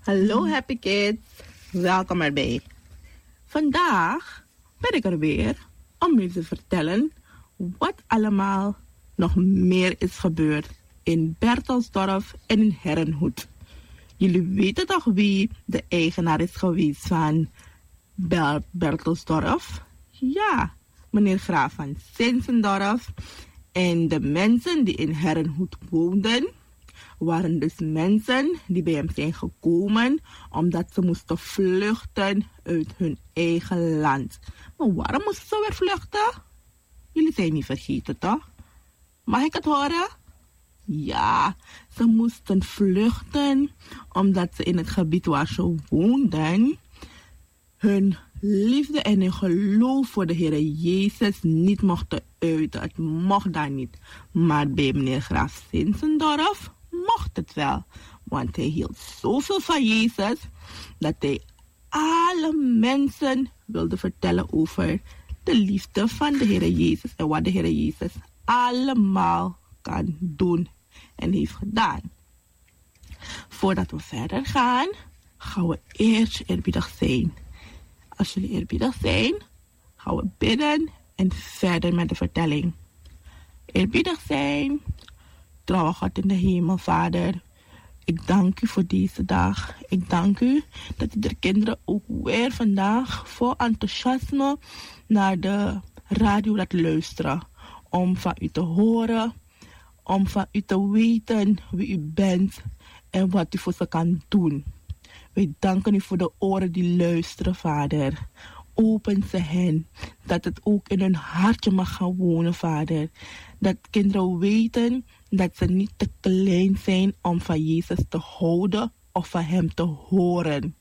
Hallo Happy Kids, welkom erbij. Vandaag ben ik er weer om u te vertellen wat allemaal nog meer is gebeurd in Bertelsdorp en in Herrenhoed. Jullie weten toch wie de eigenaar is geweest van Bertelsdorp? Ja, meneer Graaf van Sinsendorp. En de mensen die in Herrenhoed woonden, waren dus mensen die bij hem zijn gekomen omdat ze moesten vluchten uit hun eigen land. Maar waarom moesten ze weer vluchten? Jullie zijn niet vergeten, toch? Mag ik het horen? Ja, ze moesten vluchten omdat ze in het gebied waar ze woonden hun liefde en hun geloof voor de Heer Jezus niet mochten uiten. Het mocht daar niet. Maar bij meneer Graaf Sinsendorp mocht het wel. Want hij hield zoveel van Jezus dat hij alle mensen wilde vertellen over de liefde van de Heer Jezus en wat de Heer Jezus allemaal kan doen en heeft gedaan. Voordat we verder gaan, gaan we eerst eerbiedig zijn. Als jullie eerbiedig zijn, gaan we bidden en verder met de vertelling. Eerbiedig zijn. Trouwe God in de hemel, Vader. Ik dank u voor deze dag. Ik dank u dat u de kinderen ook weer vandaag vol enthousiasme naar de radio laat luisteren. Om van u te horen, om van u te weten wie u bent en wat u voor ze kan doen. Wij danken u voor de oren die luisteren, Vader. Open ze hen, dat het ook in hun hartje mag gaan wonen, Vader. Dat kinderen weten dat ze niet te klein zijn om van Jezus te houden of van hem te horen.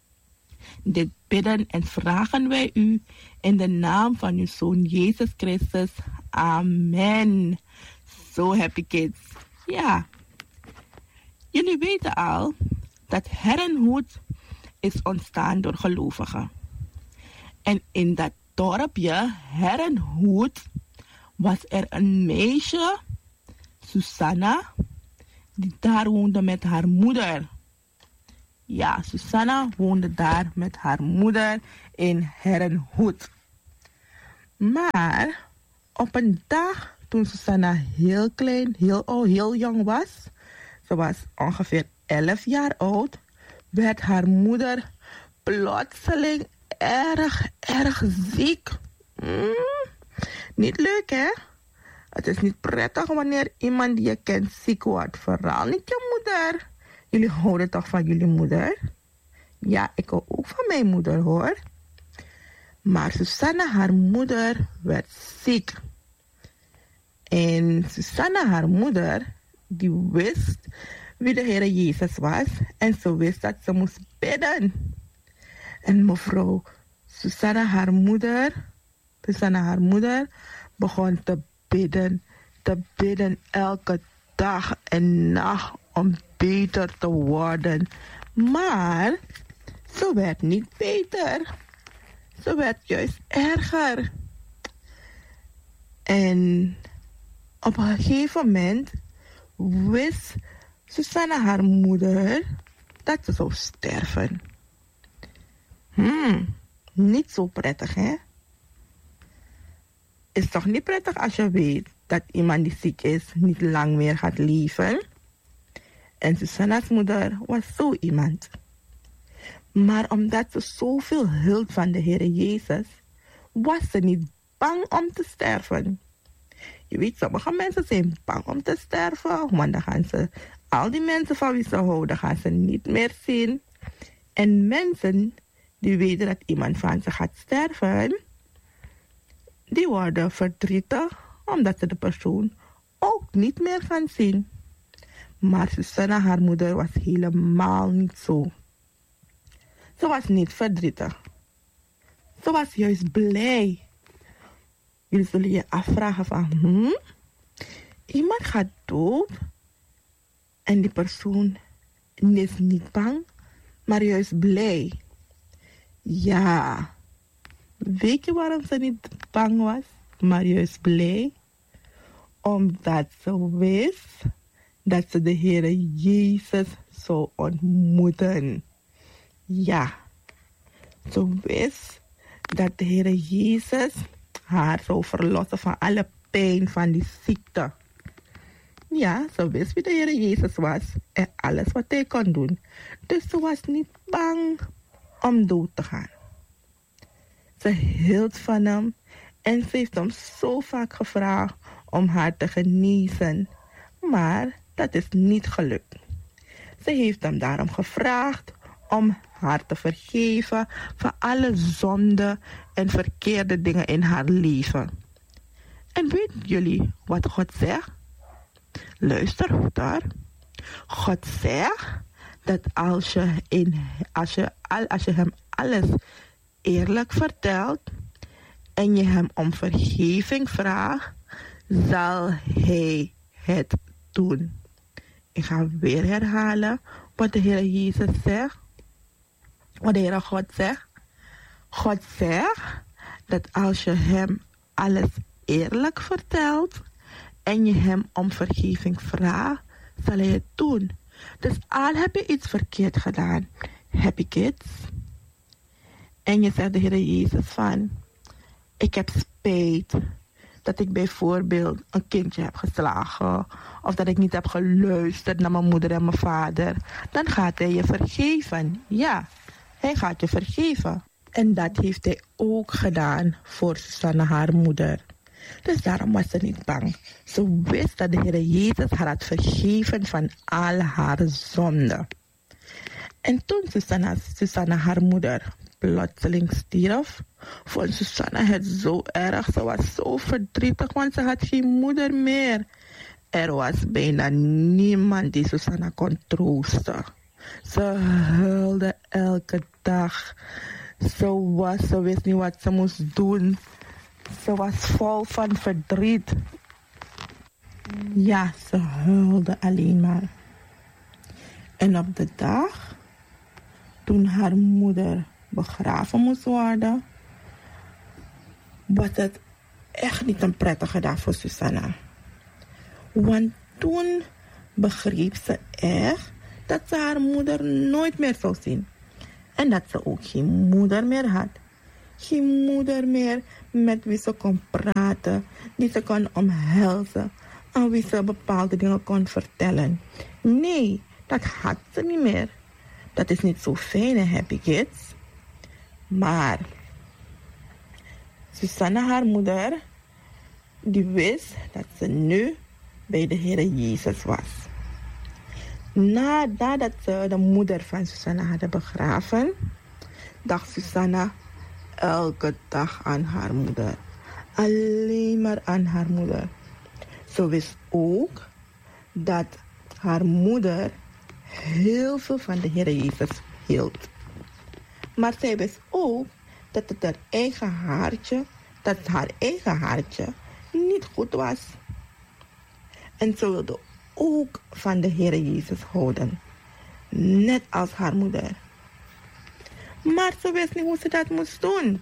Dit bidden en vragen wij u in de naam van uw Zoon Jezus Christus. Amen. So happy kids. Ja, jullie weten al dat Herrenhoed is ontstaan door gelovigen. En in dat dorpje Herrenhoed was er een meisje, Susanna, die daar woonde met haar moeder. Ja, Susanna woonde daar met haar moeder in Herrenhoed. Maar op een dag toen Susanna heel klein, heel jong was, ze was ongeveer 11 jaar oud, werd haar moeder plotseling erg ziek. Niet leuk, hè? Het is niet prettig wanneer iemand die je kent ziek wordt. Vooral niet je moeder. Jullie houden toch van jullie moeder? Ja, ik hou ook van mijn moeder, hoor. Maar Susanna, haar moeder, werd ziek. En Susanna, haar moeder, die wist wie de Heer Jezus was. En ze wist dat ze moest bidden. En mevrouw Susanna, haar moeder, begon te bidden elke dag en nacht om beter te worden. Maar ze werd niet beter. Ze werd juist erger. En op een gegeven moment wist Susanna, haar moeder, dat ze zou sterven. Niet zo prettig, hè? Is toch niet prettig als je weet dat iemand die ziek is niet lang meer gaat leven? En Susanna's moeder was zo iemand. Maar omdat ze zoveel hield van de Heer Jezus, was ze niet bang om te sterven. Je weet, sommige mensen zijn bang om te sterven, want dan gaan ze al die mensen van wie ze houden, gaan ze niet meer zien. En mensen die weten dat iemand van ze gaat sterven, die worden verdrietig omdat ze de persoon ook niet meer gaan zien. Maar Susanna, haar moeder, was helemaal niet zo. Ze was niet verdrietig. Ze was juist blij. Jullie zullen je afvragen van, iemand gaat dood en die persoon is niet bang, maar juist blij. Ja, weet je waarom ze niet bang was, maar juist blij? Omdat ze wist dat ze de Heer Jezus zou ontmoeten. Ja, ze wist dat de Heer Jezus haar zou verlossen van alle pijn van die ziekte. Ja, ze wist wie de Heer Jezus was en alles wat hij kon doen. Dus ze was niet bang om dood te gaan. Ze hield van hem en ze heeft hem zo vaak gevraagd om haar te genezen. Maar dat is niet gelukt. Ze heeft hem daarom gevraagd om haar te vergeven van alle zonde en verkeerde dingen in haar leven. En weten jullie wat God zegt? Luister goed hoor. God zegt dat als je hem alles eerlijk vertelt en je hem om vergeving vraagt, zal hij het doen. Ik ga weer herhalen wat de Heer Jezus zegt. Wat de Heer God zegt. God zegt dat als je hem alles eerlijk vertelt en je hem om vergeving vraagt, zal hij het doen. Dus al heb je iets verkeerd gedaan, heb ik iets. En je zegt de Heer Jezus van, ik heb spijt dat ik bijvoorbeeld een kindje heb geslagen, of dat ik niet heb geluisterd naar mijn moeder en mijn vader, dan gaat hij je vergeven. Ja, hij gaat je vergeven. En dat heeft hij ook gedaan voor Susanna, haar moeder. Dus daarom was ze niet bang. Ze wist dat de Heer Jezus haar had vergeven van al haar zonden. En toen Susanna, haar moeder, plotseling stierf, vond Susanna het zo erg. Ze was zo verdrietig, want ze had geen moeder meer. Er was bijna niemand die Susanna kon troosten. Ze huilde elke dag. Ze wist niet wat ze moest doen. Ze was vol van verdriet. Ja, ze huilde alleen maar. En op de dag toen haar moeder begraven moest worden, was het echt niet een prettige dag voor Susanna. Want toen begreep ze echt dat ze haar moeder nooit meer zou zien. En dat ze ook geen moeder meer had. Geen moeder meer met wie ze kon praten, die ze kon omhelzen, aan wie ze bepaalde dingen kon vertellen. Nee, dat had ze niet meer. Dat is niet zo fijn, happy kids. Maar Susanna, haar moeder, die wist dat ze nu bij de Heer Jezus was. Nadat ze de moeder van Susanna hadden begraven, dacht Susanna elke dag aan haar moeder. Alleen maar aan haar moeder. Ze wist ook dat haar moeder heel veel van de Heer Jezus hield. Maar zij wist ook dat haar eigen hartje niet goed was. En ze wilde ook van de Heer Jezus houden. Net als haar moeder. Maar ze wist niet hoe ze dat moest doen.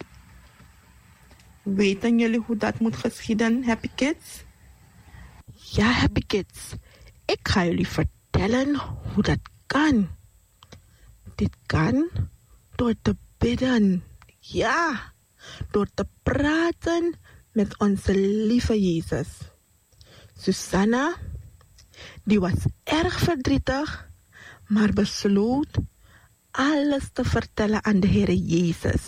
Weten jullie hoe dat moet geschieden, happy kids? Ja, happy kids. Ik ga jullie vertellen hoe dat kan. Dit kan door te bidden. Ja, door te praten met onze lieve Jezus. Susanna, die was erg verdrietig, maar besloot alles te vertellen aan de Heer Jezus.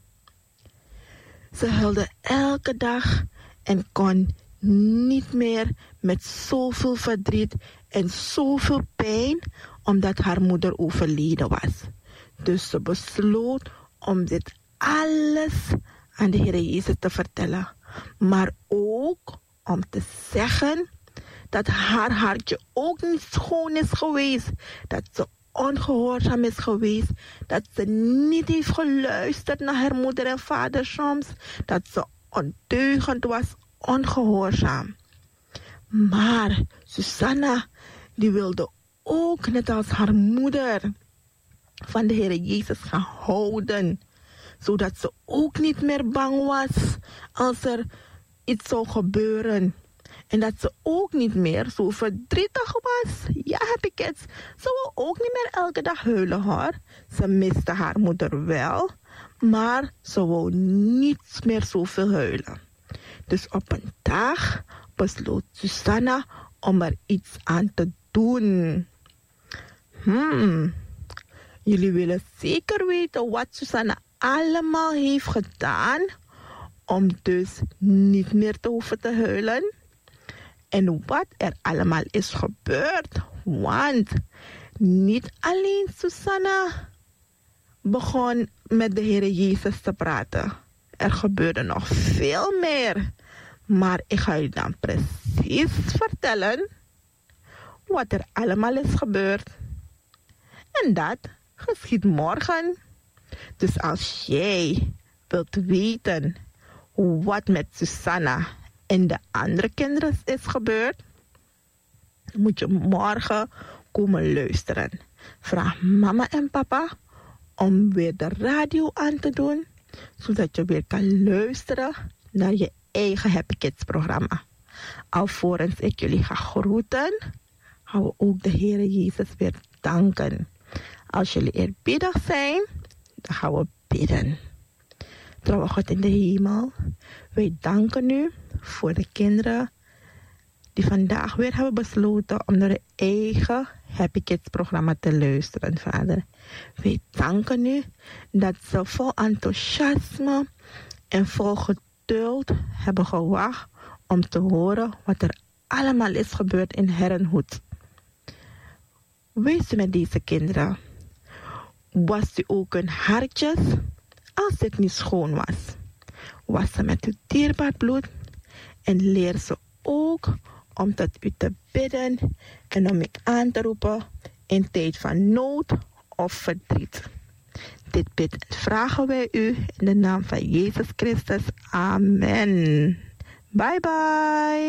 Ze huilde elke dag en kon niet meer met zoveel verdriet en zoveel pijn, omdat haar moeder overleden was. Dus ze besloot om dit alles aan de Heer Jezus te vertellen. Maar ook om te zeggen dat haar hartje ook niet schoon is geweest. Dat ze ongehoorzaam is geweest. Dat ze niet heeft geluisterd naar haar moeder en vader soms. Dat ze ondeugend was, ongehoorzaam. Maar Susanna, die wilde ook net als haar moeder van de Heer Jezus gaan houden. Zodat ze ook niet meer bang was als er iets zou gebeuren. En dat ze ook niet meer zo verdrietig was. Ja, happy kids. Ze wil ook niet meer elke dag huilen hoor. Ze miste haar moeder wel. Maar ze wou niet meer zoveel huilen. Dus op een dag besloot Susanna om er iets aan te doen. Jullie willen zeker weten wat Susanna allemaal heeft gedaan om dus niet meer te hoeven te huilen. En wat er allemaal is gebeurd. Want niet alleen Susanna begon met de Heer Jezus te praten. Er gebeurde nog veel meer. Maar ik ga je dan precies vertellen wat er allemaal is gebeurd. En dat geschiet morgen. Dus als jij wilt weten wat met Susanna en de andere kinderen is gebeurd, moet je morgen komen luisteren. Vraag mama en papa om weer de radio aan te doen, zodat je weer kan luisteren naar je eigen Happy Kids programma. Alvorens ik jullie ga groeten, gaan we ook de Heer Jezus weer danken. Als jullie eerbiedig zijn, dan gaan we bidden. Trouwe God in de hemel, wij danken u voor de kinderen die vandaag weer hebben besloten om naar de eigen Happy Kids programma te luisteren, Vader. Wij danken u dat ze vol enthousiasme en vol geduld hebben gewacht om te horen wat er allemaal is gebeurd in Herrenhoed. Wees u met deze kinderen. Was u ook hun hartjes als dit niet schoon was. Was ze met uw dierbaar bloed en leer ze ook om tot u te bidden en om u aan te roepen in tijd van nood of verdriet. Dit bidden vragen wij u in de naam van Jezus Christus. Amen. Bye bye.